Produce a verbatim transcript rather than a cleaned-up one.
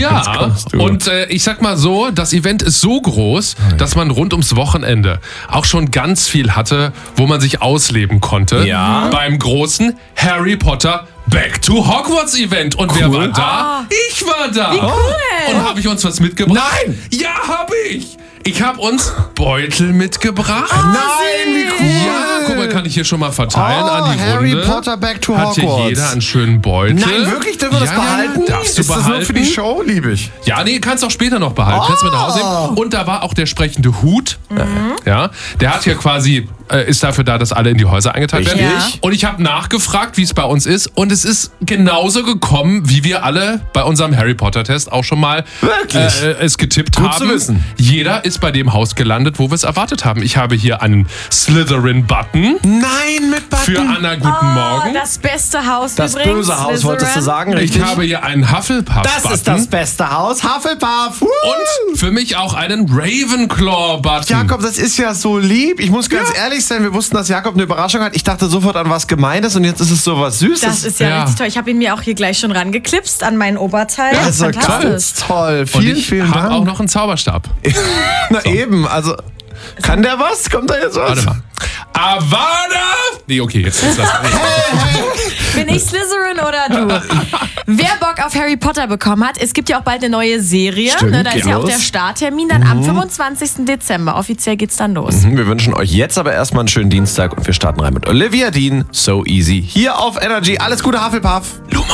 Ja, und äh, ich sag mal so, das Event ist so groß, dass man rund ums Wochenende auch schon ganz viel hatte, wo man sich ausleben konnte. Ja. Beim großen Harry Potter Back to Hogwarts Event. Und Cool. wer war da? Oh. Ich war da. Wie cool. Und habe ich uns was mitgebracht? Nein. Ja, habe ich. Ich habe uns Beutel mitgebracht. Nein, wie cool. Ja, guck mal, kann ich hier schon mal verteilen Oh, an die Harry Runde. Potter Back to Hat hier Hogwarts. jeder einen schönen Beutel. Nein, wirklich? Dürfen wir das ja, behalten? Ja, darfst du ist behalten. das nur für die Show? Liebe ich. Ja, nee, kannst auch später noch behalten. Kannst du mit nach Hause nehmen. Und da war auch der entsprechende Hut. Ja, der hat hier quasi, äh, ist dafür da, dass alle in die Häuser eingeteilt werden. Richtig. Ja. Und ich habe nachgefragt, wie es bei uns ist. Und es ist genauso gekommen, wie wir alle bei unserem Harry Potter Test auch schon mal Wirklich? äh, es getippt Gut haben. zu wissen. Jeder ist bei dem Haus gelandet, wo wir es erwartet haben. Ich habe hier einen Slytherin-Button. Nein, mit Button. Für Anna, guten Oh, Morgen. das beste Haus Das übrigens. böse Haus, Slytherin. wolltest du sagen, Ich richtig? habe hier einen Hufflepuff-Button. Das ist das beste Haus. Hufflepuff. Woo. Und für mich auch einen Ravenclaw-Button. Jakob, das ist ja so lieb. Ich muss ganz ehrlich sein, wir wussten, dass Jakob eine Überraschung hat. Ich dachte sofort an was Gemeines und jetzt ist es so was Süßes. Das ist ja, Ja. richtig toll. Ich habe ihn mir auch hier gleich schon rangeklipst an meinen Oberteil. das ist ja Fantastisch. ganz toll. Und Vielen, ich vielen habe Dank. auch noch einen Zauberstab. Na eben, also kann der was? Kommt da jetzt was? Warte mal. Avada! Nee, okay, jetzt ist das. Bin ich Slytherin oder du? Wer Bock auf Harry Potter bekommen hat, es gibt ja auch bald eine neue Serie. Stimmt, ne, da ist geht ja auch los. der Starttermin dann am fünfundzwanzigsten Dezember. Offiziell geht's dann los. Wir wünschen euch jetzt aber erstmal einen schönen Dienstag und wir starten rein mit Olivia Dean, So Easy. Hier auf Energy. Alles Gute, Hufflepuff. Lumos.